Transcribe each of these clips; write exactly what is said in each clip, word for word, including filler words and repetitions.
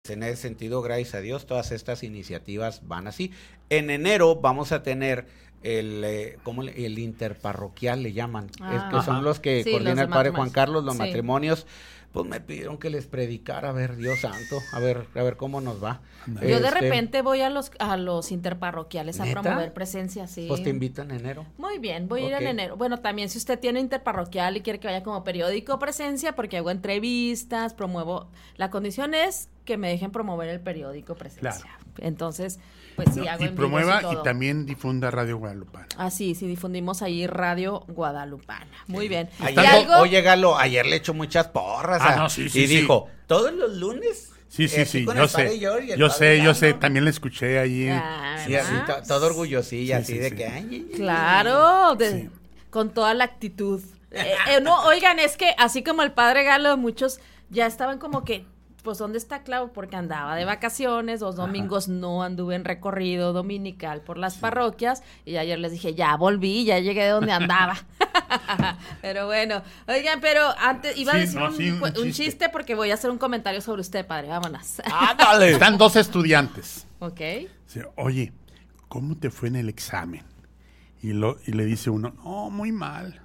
En ese sentido, gracias a Dios, todas estas iniciativas van así. En enero vamos a tener el, eh, ¿cómo le, el interparroquial le llaman? Ah, es que son los que sí, coordina los el padre Juan matrimonios. Carlos, los Sí. matrimonios. Pues me pidieron que les predicara, a ver, Dios santo, a ver, a ver cómo nos va. Yo de Este, repente voy a los a los interparroquiales a ¿neta? promover presencia, sí. Pues te invitan en enero. Muy bien, voy a ir Ok. en enero. Bueno, también si usted tiene interparroquial y quiere que vaya como periódico presencia, porque hago entrevistas, promuevo. La condición es que me dejen promover el periódico presencia. Claro. Entonces, pues sí, No, hago y en promueva vivos y y, todo. también difunda Radio Guadalupana. Ah, sí, sí, difundimos ahí Radio Guadalupana. Muy bien. ¿Y Ayer, algo? Oye, Galo, ayer le echó muchas porras. Ah, a- no, sí, sí, y sí. dijo, todos los lunes. Sí, sí, eh, sí, con yo el padre sé. George y el Yo padre sé, yo Galo. sé. También le escuché ahí. Ah, Sí, así, ¿verdad? to- todo orgullosilla, Sí, así sí, de sí. que, ay, ay, Claro, de- Sí. con toda la actitud. Eh, eh, no, oigan, es que así como el padre Galo, muchos ya estaban como que, pues, ¿dónde está Clau? Porque andaba de vacaciones, dos domingos no anduve en recorrido dominical por las parroquias, y ayer les dije, ya volví, ya llegué de donde andaba. Pero bueno, oigan, pero antes, iba a Sí, decir no, un, sí, un cu- un chiste. chiste. porque voy a hacer un comentario sobre usted, padre, vámonos. ándale. Están dos estudiantes. ¿Ok? Dice, oye, ¿cómo te fue en el examen? Y, lo, y le dice uno, no, muy mal.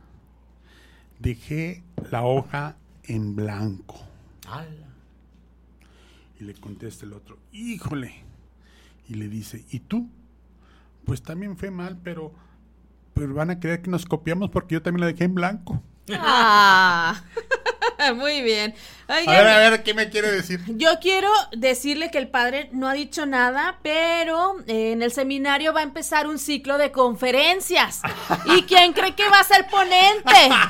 Dejé la hoja en blanco. Ala. Y le contesta el otro, híjole. Y le dice, ¿y tú? Pues también fue mal, pero, pero van a creer que nos copiamos porque yo también la dejé en blanco. Ah, muy bien. A Oigan, ver, a ver, ¿qué me quiere decir? yo quiero decirle que el padre no ha dicho nada, pero eh, en el seminario va a empezar un ciclo de conferencias. ¿Y quién cree que va a ser ponente?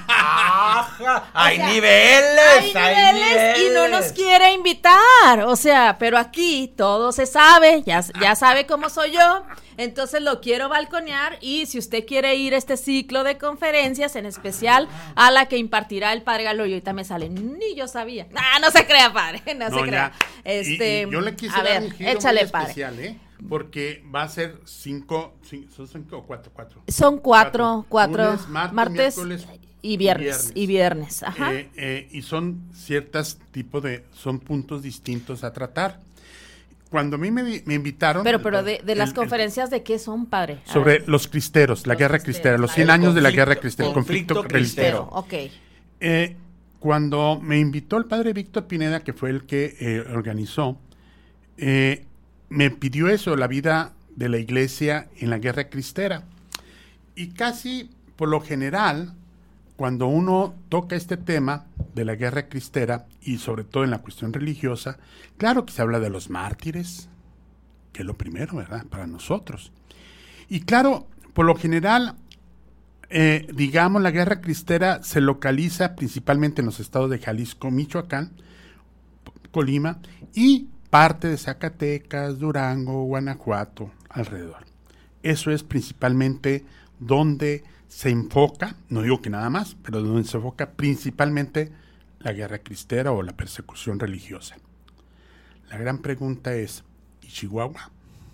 Ajá, hay O sea, niveles, Hay hay niveles y no nos niveles. quiere invitar. O sea, pero aquí todo se sabe, ya, ya sabe cómo soy yo. Entonces lo quiero balconear y si usted quiere ir a este ciclo de conferencias, en especial a la que impartirá el padre Galo, y ahorita me sale, ni yo sabía. Ah, no se crea, padre, no, se No, crea. ya. Este, Y- y yo le quise a dar ver, un giro échale, muy padre. especial, ¿eh? Porque va a ser cinco, cin- ¿son cinco o cuatro? Cuatro. Son cuatro, cuatro, Lunes, martes, martes miércoles y viernes, y viernes, ajá. Eh, eh, y son ciertas tipos de, son puntos distintos a tratar. Cuando a mí me, vi- me invitaron... Pero, el- pero de, de el- las el- conferencias, ¿de qué son, padre? A sobre ver. los cristeros, la Los guerra cristeros, cristera, los la- cien el años de la conflicto- guerra cristera, el conflicto, conflicto cristero. Ok. Eh, cuando me invitó el padre Víctor Pineda, que fue el que eh, organizó, eh, me pidió eso, la vida de la iglesia en la guerra cristera. Y casi por lo general, cuando uno toca este tema de la guerra cristera, y sobre todo en la cuestión religiosa, claro que se habla de los mártires, que es lo primero, ¿verdad?, para nosotros. Y claro, por lo general, eh, digamos, la guerra cristera se localiza principalmente en los estados de Jalisco, Michoacán, Colima y parte de Zacatecas, Durango, Guanajuato, alrededor. Eso es principalmente donde se enfoca, no digo que nada más, pero donde se enfoca principalmente la guerra cristera o la persecución religiosa. La gran pregunta es, ¿y Chihuahua?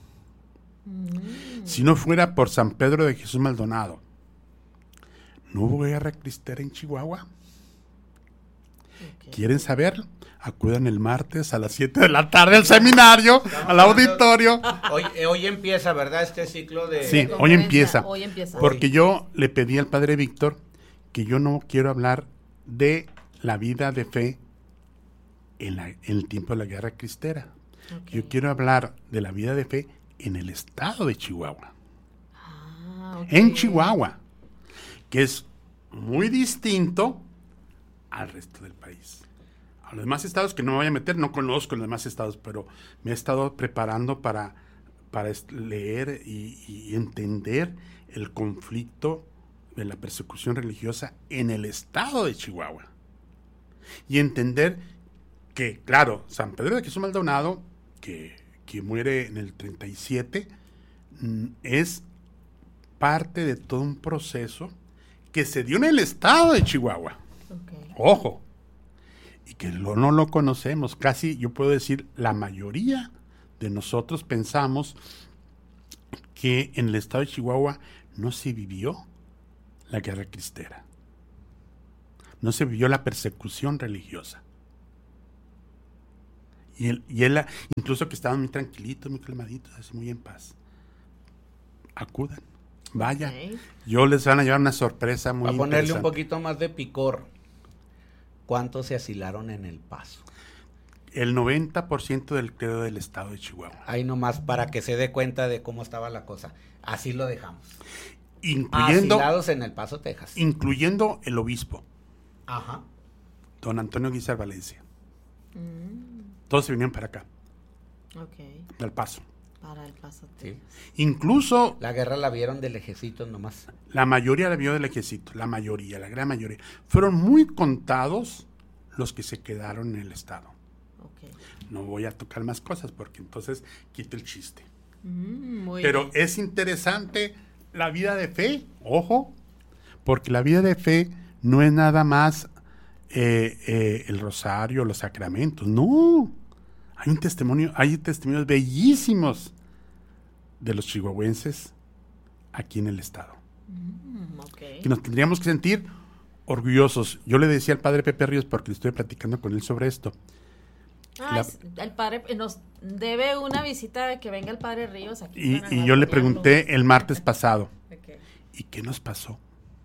Mm. Si no fuera por San Pedro de Jesús Maldonado, ¿no hubo guerra cristera en Chihuahua? Okay. ¿Quieren saber? Acudan el martes a las siete de la tarde al seminario, al auditorio. Hoy, hoy empieza, ¿verdad? Este ciclo de... Sí, de hoy empieza. Hoy empieza. Porque yo le pedí al padre Víctor que yo no quiero hablar de la vida de fe en, la, en el tiempo de la guerra cristera. Okay. Yo quiero hablar de la vida de fe en el estado de Chihuahua. Ah, okay. En Chihuahua, que es muy distinto al resto del país. A los demás estados que no me voy a meter, no conozco los demás estados, pero me he estado preparando para, para leer y, y entender el conflicto de la persecución religiosa en el estado de Chihuahua. Y entender que, claro, San Pedro de Jesús Maldonado, que, que muere en el treinta y siete, es parte de todo un proceso que se dio en el estado de Chihuahua. Okay. Ojo, y que lo, no lo conocemos. Casi, yo puedo decir, la mayoría de nosotros pensamos que en el estado de Chihuahua no se vivió la guerra cristera. No se vivió la persecución religiosa. Y él, y él incluso que estaban muy tranquilitos, muy calmaditos, así muy en paz. Acudan, vaya. Ok. Yo les van a llevar una sorpresa muy Para ponerle un interesante. poquito más de picor, ¿cuántos se asilaron en El Paso? El noventa por ciento del credo del estado de Chihuahua. Ahí nomás para que se dé cuenta de cómo estaba la cosa. Así lo dejamos. Incluyendo, Asilados en El Paso, Texas. incluyendo el obispo, Ajá. don Antonio Guizar Valencia. Mm, Todos se vinieron para acá, ok. del Paso. Para el paso. Sí. Incluso La guerra la vieron de lejecitos nomás. la mayoría la vio del ejército, la mayoría, la gran mayoría. Fueron muy contados los que se quedaron en el estado. Ok. No voy a tocar más cosas porque entonces quito el chiste. Mm, muy Pero bien. es interesante la vida de fe, ojo, porque la vida de fe no es nada más eh, eh, el rosario, los sacramentos, no. Hay un testimonio, hay testimonios bellísimos de los chihuahuenses aquí en el estado, Mm, ok. que nos tendríamos que sentir orgullosos. Yo le decía al padre Pepe Ríos, porque estoy platicando con él sobre esto, Ah, la- es- el padre eh, nos debe una visita de que venga el padre Ríos aquí. y, para y yo le apoyarlo. pregunté el martes pasado, Ok. ¿y qué nos pasó?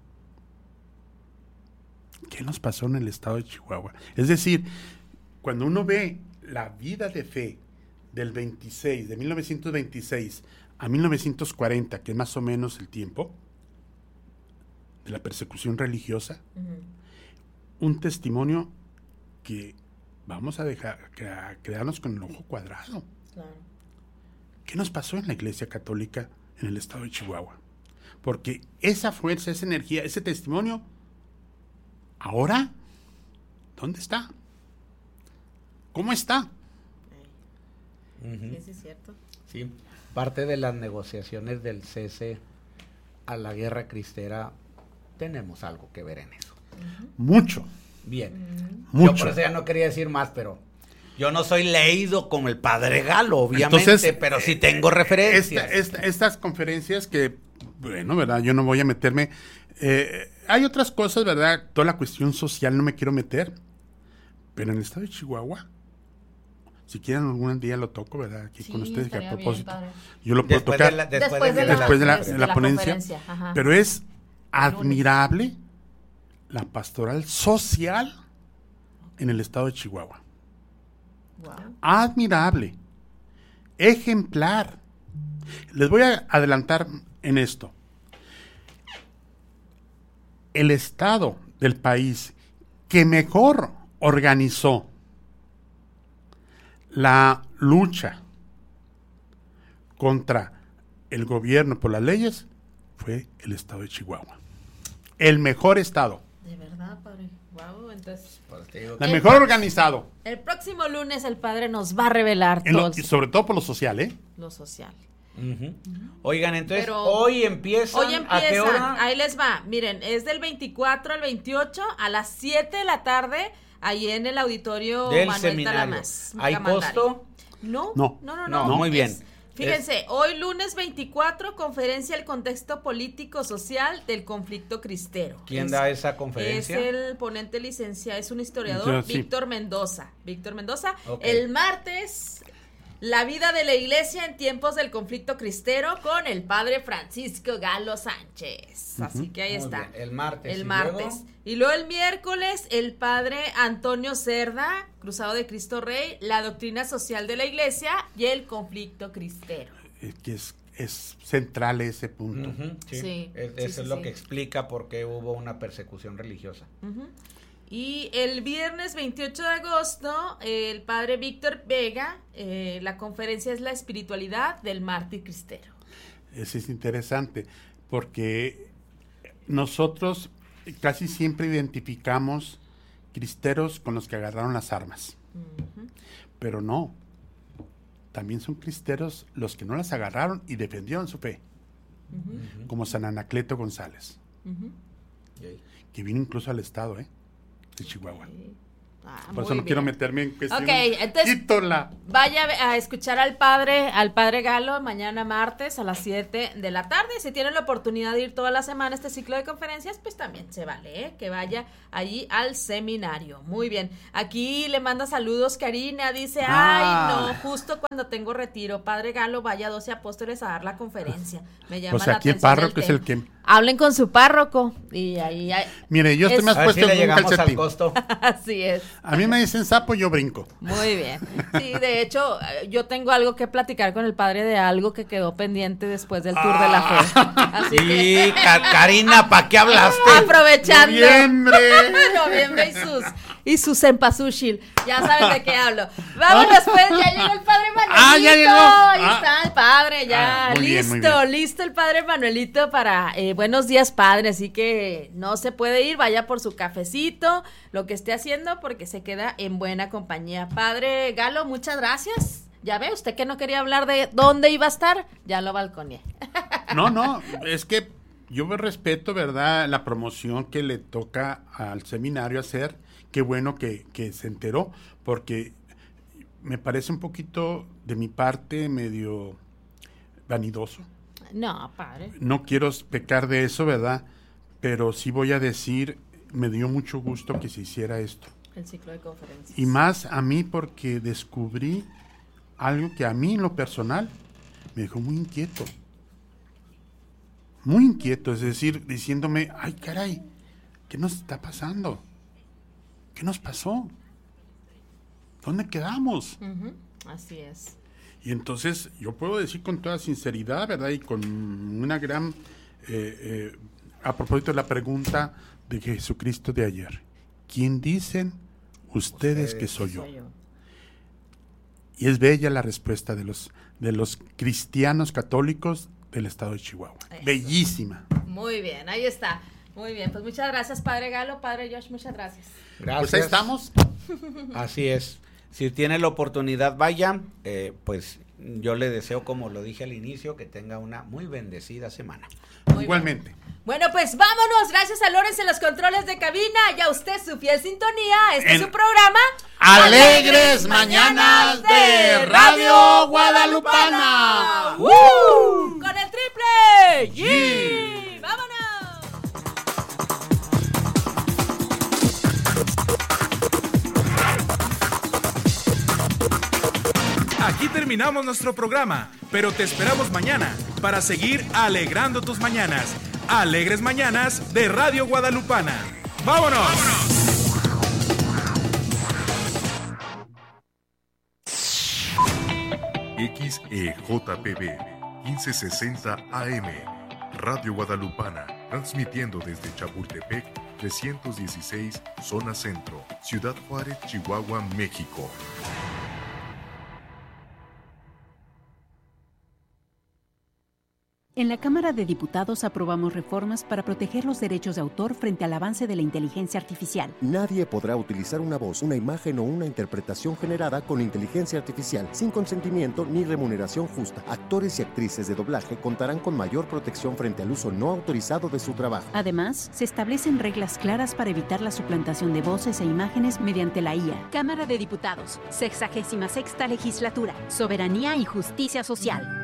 ¿Qué nos pasó en el estado de Chihuahua? Es decir, cuando uno ve la vida de fe del veintiséis, de mil novecientos veintiséis a mil novecientos cuarenta, que es más o menos el tiempo de la persecución religiosa, Ujú. un testimonio que vamos a dejar a quedarnos con el ojo cuadrado. Claro. ¿Qué nos pasó en la Iglesia Católica en el estado de Chihuahua? Porque esa fuerza, esa energía, ese testimonio, ahora, ¿dónde está? ¿Cómo está? Ey, Ujú. sí, sí, es cierto. Sí. Parte de las negociaciones del cese a la guerra cristera, tenemos algo que ver en eso. Mucho, Bien. Yo mucho. por eso ya no quería decir más, pero yo no soy leído como el padre Galo, obviamente, Entonces, pero sí tengo referencias. Esta- esta- estas conferencias que, bueno, ¿verdad? Yo no voy a meterme. eh, hay otras cosas, ¿verdad? Toda la cuestión social no me quiero meter. Pero en el estado de Chihuahua, si quieren algún día lo toco, ¿verdad? Aquí Sí, con ustedes, que a estaría bien, propósito. padre. Yo lo puedo Después tocar de la, después Después de de mi- la- después de la, de de la la ponencia. conferencia, ajá. Pero es lunes. admirable la pastoral social en el estado de Chihuahua. Wow. Admirable, ejemplar. Les voy a adelantar en esto. El estado del país que mejor organizó la lucha contra el gobierno por las leyes fue el estado de Chihuahua. El mejor estado, De verdad, padre. Wow, entonces. Pues te digo el El mejor prox- organizado, El próximo lunes el padre nos va a revelar en lo- todo y sobre todo por lo social, ¿eh? lo social. Ujú. Oigan, entonces, Pero- hoy empiezan. Hoy ¿A qué empiezan, hora? ahí les va. Miren, es del veinticuatro al veintiocho a las siete de la tarde, ahí en el auditorio Del Manuel seminario. Talamas. ¿Hay Camandario. costo? No, No. no, no, No, no. muy bien. Es- Fíjense, hoy lunes veinticuatro, conferencia El contexto político-social del conflicto cristero. ¿Quién Es- da esa conferencia? Es el ponente licenciado, es un historiador, Yo, sí. Víctor Mendoza. Víctor Mendoza. Ok. El martes, la vida de la iglesia en tiempos del conflicto cristero con el padre Francisco Galo Sánchez. Así que ahí Muy está. bien, el martes, El ¿y martes. luego? Y luego el miércoles, el padre Antonio Cerda, Cruzado de Cristo Rey, la doctrina social de la iglesia y el conflicto cristero. Es que es, es central ese punto. Ujú, sí. Sí, Es- sí, eso sí, es lo sí. que explica por qué hubo una persecución religiosa. Ujú. Y el viernes veintiocho de agosto, el padre Víctor Vega, eh, la conferencia es la espiritualidad del mártir cristero. Eso es interesante, porque nosotros casi siempre identificamos cristeros con los que agarraron las armas, Ujú. pero no. También son cristeros los que no las agarraron y defendieron su fe, Ujú. como San Anacleto González, Ujú. Y ahí. que vino incluso al estado, ¿eh? De Chihuahua. Sí. Ah, Por eso no bien. quiero meterme en cuestiones. Ok, entonces Quítola. vaya a escuchar al padre, al padre Galo mañana martes a las siete de la tarde. Si tienen la oportunidad de ir toda la semana a este ciclo de conferencias, pues también se vale, ¿eh? Que vaya allí al seminario. Muy bien. Aquí le manda saludos Karina, dice, Ah. ay, no, justo cuando tengo retiro, padre Galo, vaya a doce apóstoles a dar la conferencia. Me llama Pues la aquí el atención párroco es el tema. que... Hablen con su párroco y ahí, ahí Mire, yo estoy Es- más A ver si puesto le en un llegamos al calcetín. costo. así es. A mí me dicen sapo, yo brinco. Muy bien. Sí, de hecho, eh, yo tengo algo que platicar con el padre de algo que quedó pendiente después del tour de la fe. Así Y que, Ca- Karina, ¿para qué hablaste? aprovechando. ¡Noviembre! Noviembre y sus, y sus cempasúchil. Ya saben de qué hablo. Vámonos, pues, ya llegó el padre Manuelito. Ah, ya llegó. Ahí Ah. está el padre, ya. Ah, muy bien, listo, muy bien. listo el padre Manuelito para eh, buenos días, padre. Así que no se puede ir, vaya por su cafecito, lo que esté haciendo, porque se queda en buena compañía. Padre Galo, muchas gracias. Ya ve, usted que no quería hablar de dónde iba a estar, ya lo balconeé. No, no, es que yo me respeto, ¿verdad? La promoción que le toca al seminario hacer. Qué bueno que, que se enteró, porque me parece un poquito de mi parte medio vanidoso. No, padre. No quiero pecar de eso, ¿verdad? Pero sí voy a decir, me dio mucho gusto que se hiciera esto. El ciclo de conferencias. Y más a mí porque descubrí algo que a mí en lo personal me dejó muy inquieto. Muy inquieto, es decir, diciéndome, ay caray, ¿qué nos está pasando? ¿Qué nos pasó? ¿Dónde quedamos? Ujú, así es. Y entonces yo puedo decir con toda sinceridad, ¿verdad? Y con una gran... eh, eh, a propósito de la pregunta de Jesucristo de ayer. ¿Quién dicen ustedes, Ustedes que soy yo? Soy yo. Y es bella la respuesta de los, de los cristianos católicos del estado de Chihuahua. Eso. Bellísima. Muy bien, ahí está. Muy bien, pues muchas gracias, padre Galo, padre Josh, muchas gracias. Gracias. Pues ahí estamos. Así es. Si tiene la oportunidad, vaya. Eh, pues yo le deseo, como lo dije al inicio, que tenga una muy bendecida semana. Muy Igualmente. bien. Bueno, pues vámonos. Gracias a Lorenz en los controles de cabina y a usted su fiel sintonía. Este En es su programa. Alegres Mañanas de Radio Guadalupana. ¡Woo! Con el triple. Sí. ¡Sí! ¡Vámonos! Aquí terminamos nuestro programa, pero te esperamos mañana para seguir alegrando tus mañanas. Alegres Mañanas de Radio Guadalupana. ¡Vámonos! X E J P B quince sesenta A M Radio Guadalupana, transmitiendo desde Chapultepec trescientos dieciséis, zona centro, Ciudad Juárez, Chihuahua, México. En la Cámara de Diputados aprobamos reformas para proteger los derechos de autor frente al avance de la inteligencia artificial. Nadie podrá utilizar una voz, una imagen o una interpretación generada con inteligencia artificial sin consentimiento ni remuneración justa. Actores y actrices de doblaje contarán con mayor protección frente al uso no autorizado de su trabajo. Además, se establecen reglas claras para evitar la suplantación de voces e imágenes mediante la I A. Cámara de Diputados, sexagésima sexta legislatura, soberanía y justicia social.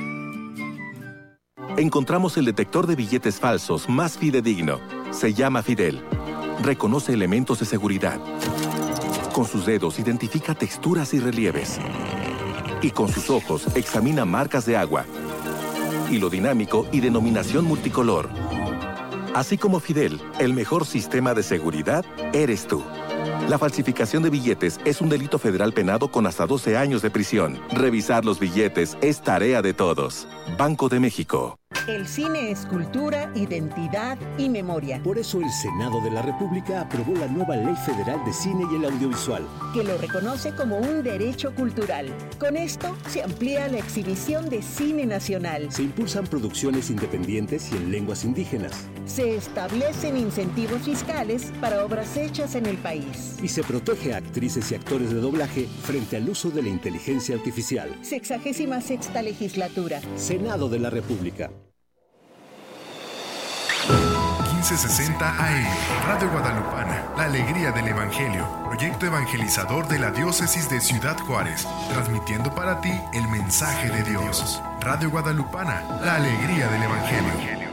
Encontramos el detector de billetes falsos más fidedigno. Se llama Fidel. Reconoce elementos de seguridad. Con sus dedos identifica texturas y relieves. Y con sus ojos examina marcas de agua, hilo dinámico y denominación multicolor. Así como Fidel, el mejor sistema de seguridad eres tú. La falsificación de billetes es un delito federal penado con hasta doce años de prisión. Revisar los billetes es tarea de todos. Banco de México. El cine es cultura, identidad y memoria. Por eso el Senado de la República aprobó la nueva Ley Federal de Cine y el Audiovisual, que lo reconoce como un derecho cultural. Con esto se amplía la exhibición de cine nacional. se impulsan producciones independientes y en lenguas indígenas, Se establecen incentivos fiscales para obras hechas en el país. y se protege a actrices y actores de doblaje frente al uso de la inteligencia artificial. Sexagésima sexta legislatura. Senado de la República. quince sesenta A M. Radio Guadalupana, la alegría del Evangelio. Proyecto evangelizador de la Diócesis de Ciudad Juárez. Transmitiendo para ti el mensaje de Dios. Radio Guadalupana, la alegría del Evangelio.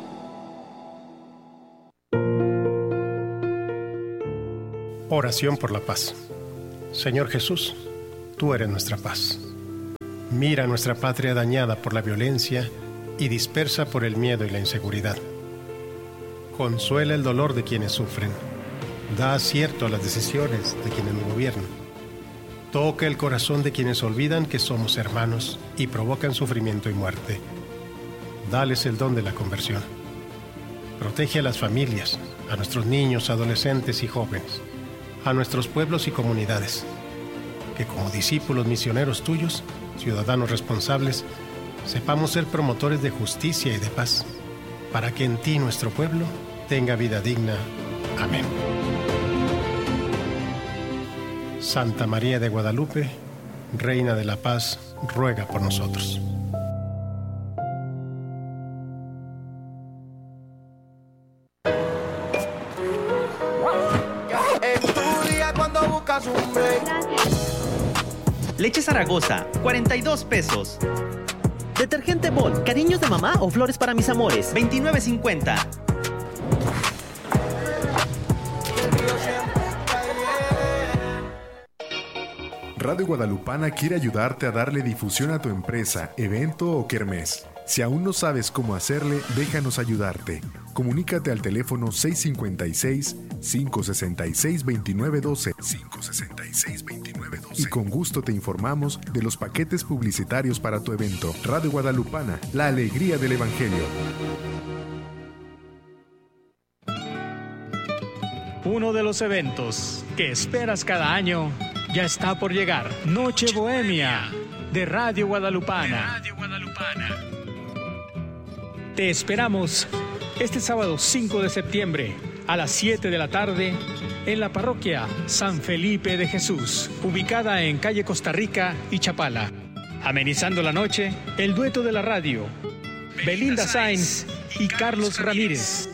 Oración por la paz. Señor Jesús, tú eres nuestra paz. Mira nuestra patria dañada por la violencia y dispersa por el miedo y la inseguridad. Consuela el dolor de quienes sufren. Da acierto a las decisiones de quienes nos gobiernan. Toca el corazón de quienes olvidan que somos hermanos y provocan sufrimiento y muerte. Dales el don de la conversión. Protege a las familias, a nuestros niños, adolescentes y jóvenes, a nuestros pueblos y comunidades. Que como discípulos misioneros tuyos, ciudadanos responsables, sepamos ser promotores de justicia y de paz, para que en ti nuestro pueblo tenga vida digna. Amén. Santa María de Guadalupe, Reina de la Paz, ruega por nosotros. Leche Zaragoza, cuarenta y dos pesos. Detergente Bol, cariños de mamá o flores para mis amores, veintinueve cincuenta. Radio Guadalupana quiere ayudarte a darle difusión a tu empresa, evento o kermés. Si aún no sabes cómo hacerle, déjanos ayudarte. Comunícate al teléfono seis cinco seis, cinco seis seis, dos nueve uno dos, cinco seis seis, dos nueve uno dos, y con gusto te informamos de los paquetes publicitarios para tu evento. Radio Guadalupana, la alegría del Evangelio. Uno de los eventos que esperas cada año ya está por llegar. Noche Bohemia de Radio Guadalupana. Te esperamos este sábado cinco de septiembre a las siete de la tarde en la parroquia San Felipe de Jesús, ubicada en calle Costa Rica y Chapala. Amenizando la noche, el dueto de la radio, Belinda Sainz y Carlos Ramírez.